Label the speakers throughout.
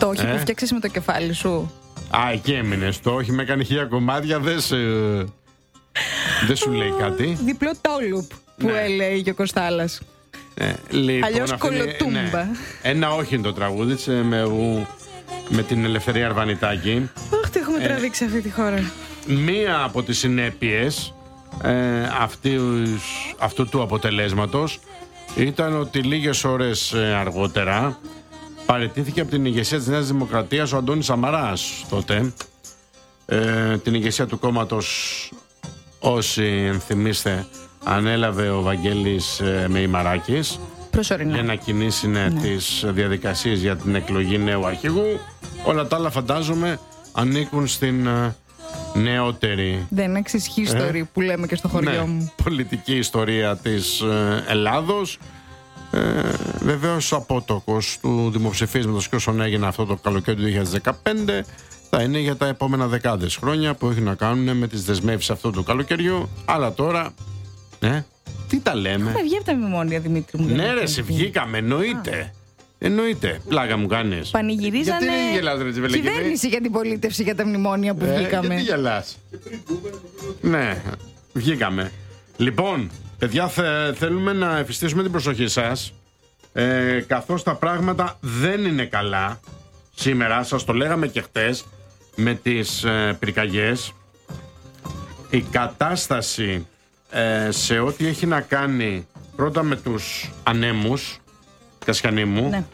Speaker 1: Το όχι που φτιάξες με το κεφάλι σου.
Speaker 2: Α, εκεί έμεινες. Το όχι με έκανε 1000 κομμάτια, δεν σου λέει κάτι.
Speaker 1: Διπλό τόλουπ που έλεγε ο Κωστάλας.
Speaker 2: Λοιπόν,
Speaker 1: αλλιώς κολοτούμπα.
Speaker 2: Ναι. Ένα όχι είναι το τραγούδι με την Ελευθερία Αρβανιτάκη.
Speaker 1: Αχ, τι έχουμε τραβήξει αυτή τη χώρα.
Speaker 2: Μία από τις συνέπειες αυτού του αποτελέσματος ήταν ότι λίγες ώρες αργότερα παραιτήθηκε από την ηγεσία της Νέας Δημοκρατίας ο Αντώνης Σαμαράς τότε. Την ηγεσία του κόμματος, όσοι ενθυμίστε, ανέλαβε ο Βαγγέλης Μεϊμαράκης για να κινήσει τις διαδικασίες για την εκλογή νέου αρχηγού. Όλα τα άλλα φαντάζομαι ανήκουν στην νεότερη,
Speaker 1: δεν εξισχύει ιστορία που λέμε και στο χωριό μου,
Speaker 2: πολιτική ιστορία της Ελλάδος. Βεβαίως απότοκος του δημοψηφίσματος και όσον έγινε αυτό το καλοκαίρι του 2015 θα είναι για τα επόμενα δεκάδες χρόνια που έχει να κάνουν με τις δεσμεύσεις αυτού του καλοκαιριού. Αλλά τώρα τι τα λέμε.
Speaker 1: Έχουμε βγει από τα μνημόνια, Δημήτρη μου.
Speaker 2: Ναι, ρε, βγήκαμε, εννοείται. Εννοείται. Πλάκα μου κάνεις.
Speaker 1: Πανηγυρίζανε κυβέρνηση για την πολίτευση για τα μνημόνια που βγήκαμε.
Speaker 2: Γιατί γελάς? Ναι, βγήκαμε. Λοιπόν, παιδιά, θέλουμε να εφιστήσουμε την προσοχή σας, καθώς τα πράγματα δεν είναι καλά σήμερα. Σας το λέγαμε και χτες με τις πυρκαγιές. Η κατάσταση σε ό,τι έχει να κάνει πρώτα με τους ανέμους, Κασιανή μου,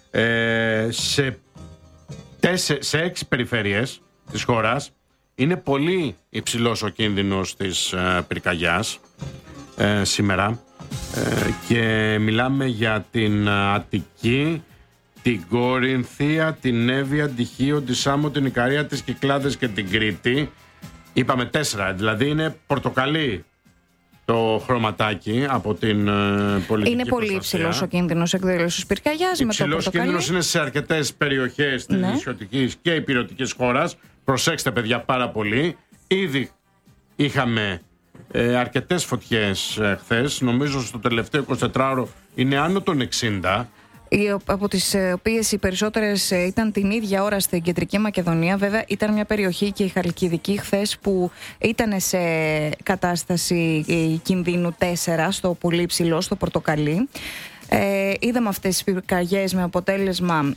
Speaker 2: σε 6 περιφέρειες της χώρας είναι πολύ υψηλός ο κίνδυνος της πυρκαγιάς σήμερα, και μιλάμε για την Αττική, την Κορινθία, την Εύβοια, τη Χίο, τη Σάμο, την Ικαρία, τις Κυκλάδες και την Κρήτη. Είπαμε 4, δηλαδή είναι πορτοκαλί το χρωματάκι από την πολιτική
Speaker 1: είναι πολύ υψηλός ο κίνδυνος εκδήλωσης πυρκαγιάς.
Speaker 2: Υψηλός κίνδυνος είναι σε αρκετές περιοχές της νησιωτικής και υπηρετικής χώρας. Προσέξτε, παιδιά, πάρα πολύ. Ήδη είχαμε αρκετές φωτιές χθες. Νομίζω στο τελευταίο 24ωρο είναι άνω των 60.
Speaker 1: Από τις οποίες οι περισσότερες ήταν την ίδια ώρα στην Κεντρική Μακεδονία. Βέβαια ήταν μια περιοχή και η Χαλκιδική χθες που ήταν σε κατάσταση κινδύνου 4, στο πολύ ψηλό, στο πορτοκαλί. Είδαμε αυτές τις πυρκαγιές με αποτέλεσμα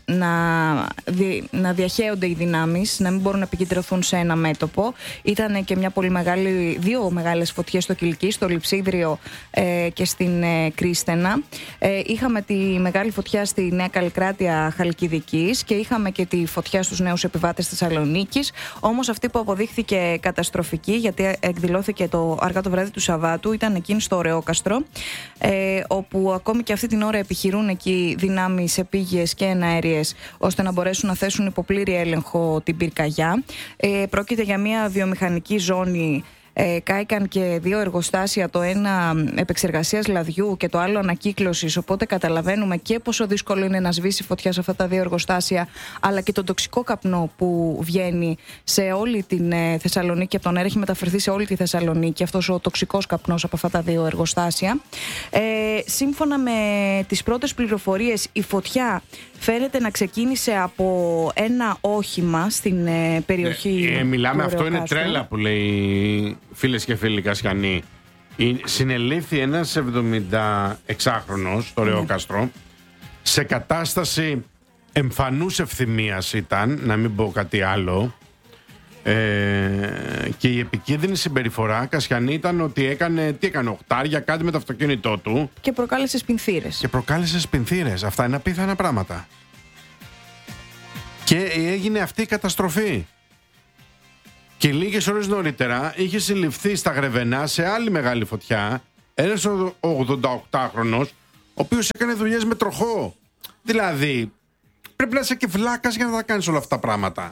Speaker 1: να διαχέονται οι δυνάμεις, να μην μπορούν να επικεντρωθούν σε ένα μέτωπο. Ήταν και δύο μεγάλες φωτιές στο Κιλκί, στο Λειψίδριο και στην Κρίστενα. Είχαμε τη μεγάλη φωτιά στη Νέα Καλλικράτεια Χαλκιδικής και είχαμε και τη φωτιά στους νέους επιβάτες Θεσσαλονίκης. Όμως αυτή που αποδείχθηκε καταστροφική, γιατί εκδηλώθηκε αργά το βράδυ του Σαββάτου, ήταν εκείνη στο Ωρεόκαστρο, όπου ακόμη και αυτή την ώρα επιχειρούν εκεί δυνάμεις επίγειες και εναέριες ώστε να μπορέσουν να θέσουν υπό πλήρη έλεγχο την πυρκαγιά. Πρόκειται για μια βιομηχανική ζώνη. Κάηκαν και 2 εργοστάσια, το ένα επεξεργασίας λαδιού και το άλλο ανακύκλωσης, οπότε καταλαβαίνουμε και πόσο δύσκολο είναι να σβήσει φωτιά σε αυτά τα 2 εργοστάσια, αλλά και τον τοξικό καπνό που βγαίνει σε όλη την Θεσσαλονίκη, από τον αέρα έχει μεταφερθεί σε όλη τη Θεσσαλονίκη αυτός ο τοξικός καπνός από αυτά τα 2 εργοστάσια. Σύμφωνα με τις πρώτες πληροφορίες, η φωτιά φαίνεται να ξεκίνησε από ένα όχημα στην περιοχή.
Speaker 2: Μιλάμε, αυτό είναι τρέλα που λέει, φίλες και φίλοι Κασιανοί. Συνελήφθη ένας 76χρονος στο Ρεόκαστρο, σε κατάσταση εμφανούς ευθυμίας ήταν, να μην πω κάτι άλλο, και η επικίνδυνη συμπεριφορά, Κασιανή, ήταν ότι έκανε οχτάρια κάτι με το αυτοκίνητό του
Speaker 1: και προκάλεσε σπινθήρες. Αυτά είναι απίθανα πράγματα. Και έγινε αυτή η καταστροφή. Και λίγες ώρες νωρίτερα είχε συλληφθεί στα Γρεβενά σε άλλη μεγάλη φωτιά ένας 88χρονος, ο οποίος έκανε δουλειές με τροχό. Δηλαδή, πρέπει να είσαι και βλάκας για να τα κάνεις όλα αυτά τα πράγματα.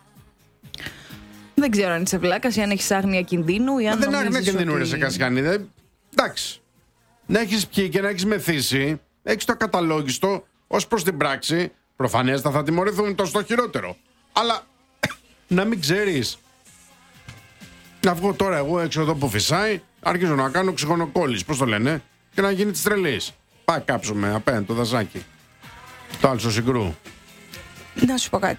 Speaker 1: Δεν ξέρω αν είσαι βλάκας ή αν έχεις άγνοια κινδύνου ή αν
Speaker 2: δεν άγνοια κινδύνου, ρε σε Κασιανή. Εντάξει. Να έχεις πιει και να έχεις μεθύσει, έχεις το ακαταλόγιστο ως προς την πράξη. Προφανέστατα θα τιμωρηθούν, το στο χειρότερο. Αλλά να μην ξέρεις. Να βγω τώρα εγώ έξω εδώ που φυσάει, αρχίζω να κάνω ξυγονοκόλληση, πώς το λένε, και να γίνει της τρελής. Πάει κάψουμε απέναντι το δασάκι. Το άλσο συγκρού.
Speaker 1: Να σου πω κάτι.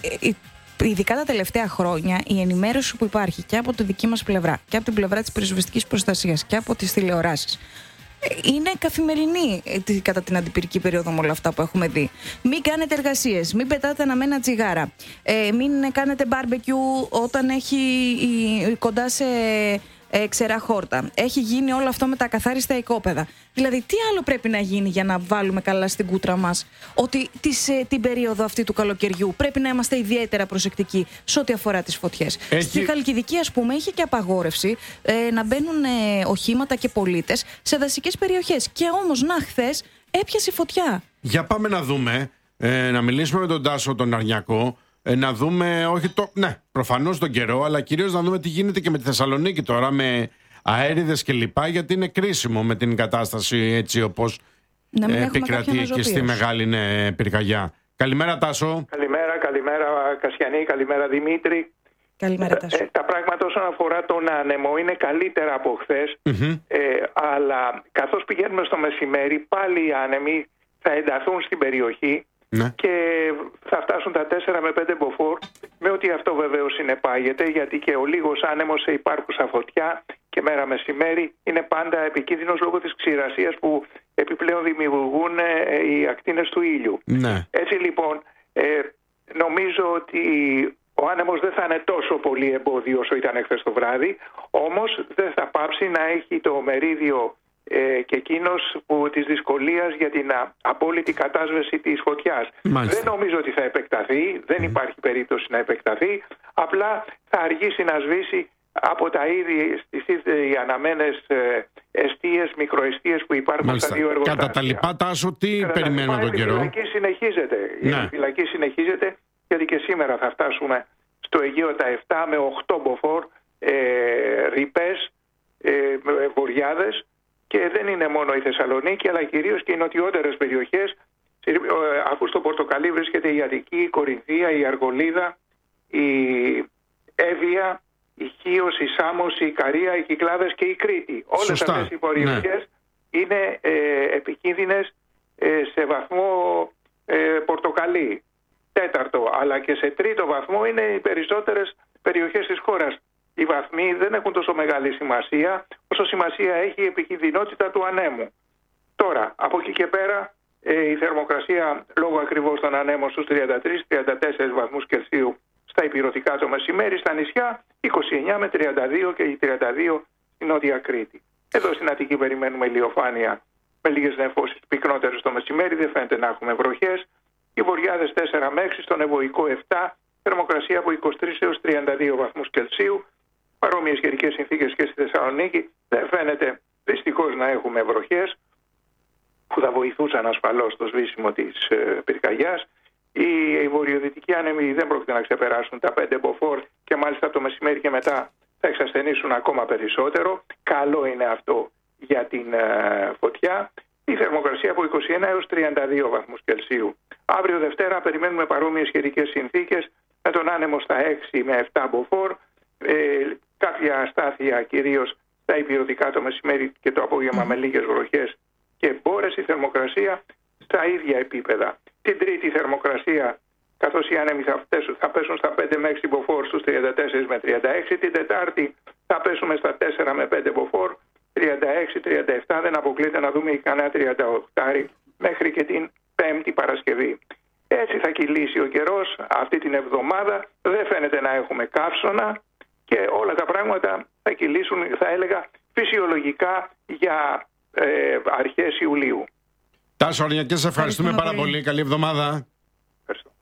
Speaker 1: Ειδικά τα τελευταία χρόνια, η ενημέρωση που υπάρχει και από τη δική μας πλευρά και από την πλευρά της πυροσβεστικής προστασίας και από τις τηλεοράσεις είναι καθημερινή κατά την αντιπυρική περίοδο με όλα αυτά που έχουμε δει. Μην κάνετε εργασίες, μην πετάτε αναμένα τσιγάρα, μην κάνετε μπάρμπεκιου όταν έχει κοντά σε ξερά χόρτα. Έχει γίνει όλο αυτό με τα ακαθάριστα οικόπεδα. Δηλαδή, τι άλλο πρέπει να γίνει για να βάλουμε καλά στην κούτρα μας ότι την περίοδο αυτή του καλοκαιριού πρέπει να είμαστε ιδιαίτερα προσεκτικοί σε ό,τι αφορά τις φωτιές. Στη Χαλκιδική, ας πούμε, είχε και απαγόρευση να μπαίνουν οχήματα και πολίτες σε δασικές περιοχές. Και όμως, χθες έπιασε φωτιά.
Speaker 2: Για πάμε να δούμε, να μιλήσουμε με τον Τάσο τον Αρνιακό. Να δούμε, προφανώς τον καιρό, αλλά κυρίως να δούμε τι γίνεται και με τη Θεσσαλονίκη τώρα, με αέριδες και λοιπά, γιατί είναι κρίσιμο με την κατάσταση έτσι όπως επικρατεί και στη μεγάλη πυρκαγιά. Καλημέρα, Τάσο.
Speaker 3: Καλημέρα Κασιανή, καλημέρα Δημήτρη.
Speaker 1: Καλημέρα, Τάσο.
Speaker 3: Τα πράγματα όσον αφορά τον άνεμο είναι καλύτερα από χθες, αλλά καθώς πηγαίνουμε στο μεσημέρι, πάλι οι άνεμοι θα ενταθούν στην περιοχή. Ναι. Και θα φτάσουν τα 4 με 5 μποφόρ, με ό,τι αυτό βεβαίως συνεπάγεται, γιατί και ο λίγος άνεμος σε υπάρχουσα φωτιά και μέρα μεσημέρι είναι πάντα επικίνδυνος λόγω της ξηρασίας που επιπλέον δημιουργούν οι ακτίνες του ήλιου. Ναι. Έτσι λοιπόν, νομίζω ότι ο άνεμος δεν θα είναι τόσο πολύ εμπόδιο όσο ήταν χθες το βράδυ, όμως δεν θα πάψει να έχει το μερίδιο και εκείνος της δυσκολίας για την απόλυτη κατάσβεση της φωτιάς. Μάλιστα. Δεν νομίζω ότι θα επεκταθεί, δεν υπάρχει περίπτωση να επεκταθεί, απλά θα αργήσει να σβήσει από τα ήδη οι αναμένες εστίες, μικροεστίες που υπάρχουν. Μάλιστα. Στα δύο εργοστάσια.
Speaker 2: Κατά τα λοιπά, Τάσο, τι περιμένουμε τον καιρό?
Speaker 3: Η φυλακή συνεχίζεται, γιατί και σήμερα θα φτάσουμε στο Αιγαίο τα 7 με 8 μποφόρ, ρηπές, βοριάδες. Και δεν είναι μόνο η Θεσσαλονίκη, αλλά κυρίως και οι νοτιότερες περιοχές, αφού στο Πορτοκαλί βρίσκεται η Αττική, η Κορινθία, η Αργολίδα, η Εύβοια, η Χίος, η Σάμος, η Ικαρία, οι Κυκλάδες και η Κρήτη. Όλες αυτές οι περιοχές είναι επικίνδυνες σε βαθμό Πορτοκαλί, 4ο, αλλά και σε 3ο βαθμό είναι οι περισσότερες περιοχές της χώρας. Οι βαθμοί δεν έχουν τόσο μεγάλη σημασία όσο σημασία έχει η επικινδυνότητα του ανέμου. Τώρα, από εκεί και πέρα, η θερμοκρασία λόγω ακριβώς των ανέμων στους 33-34 βαθμούς Κελσίου στα ηπειρωτικά το μεσημέρι, στα νησιά 29 με 32 και 32 στην Νότια Κρήτη. Εδώ στην Αττική περιμένουμε ηλιοφάνεια με λίγες νεφώσεις πυκνότερες το μεσημέρι, δεν φαίνεται να έχουμε βροχές. Οι βοριάδες 4 με 6, στον Ευωικό 7, θερμοκρασία από 23 έως 32 βαθμούς Κελσίου. Παρόμοιες καιρικές συνθήκες και στη Θεσσαλονίκη, δεν φαίνεται δυστυχώς να έχουμε βροχές που θα βοηθούσαν ασφαλώς στο σβήσιμο της πυρκαγιάς. Οι βορειοδυτικοί άνεμοι δεν πρόκειται να ξεπεράσουν τα 5 μποφόρ και μάλιστα το μεσημέρι και μετά θα εξασθενήσουν ακόμα περισσότερο. Καλό είναι αυτό για την φωτιά. Η θερμοκρασία από 21 έως 32 βαθμούς Κελσίου. Αύριο Δευτέρα περιμένουμε παρόμοιες καιρικές συνθήκες με τον άνεμο στα 6 με 7 μποφόρ. Κάποια αστάθεια κυρίως στα ηπειρωτικά το μεσημέρι και το απόγευμα με λίγες βροχές και μπόρες, η θερμοκρασία στα ίδια επίπεδα. Την Τρίτη θερμοκρασία, καθώς οι άνεμοι θα πέσουν στα 5 με 6 μποφόρ στους 34 με 36, την Τετάρτη θα πέσουμε στα 4 με 5 μποφόρ, 36-37, δεν αποκλείται να δούμε κανένα 38 μέχρι και την Πέμπτη Παρασκευή. Έτσι θα κυλήσει ο καιρός αυτή την εβδομάδα, δεν φαίνεται να έχουμε καύσωνα και όλα τα πράγματα θα κυλήσουν, θα έλεγα, φυσιολογικά για αρχές Ιουλίου.
Speaker 2: Τάσο Αρνιακέ, σε ευχαριστούμε πάρα πολύ. Καλή εβδομάδα.